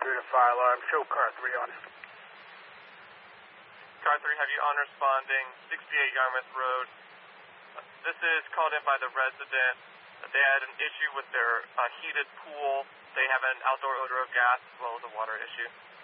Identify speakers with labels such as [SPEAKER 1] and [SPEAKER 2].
[SPEAKER 1] through the fire alarm. Show car 3 on.
[SPEAKER 2] Car 3, have you on responding 68 Yarmouth Road. This is called in by the resident. They had an issue with their heated pool. They have an outdoor odor of gas as well as a water issue.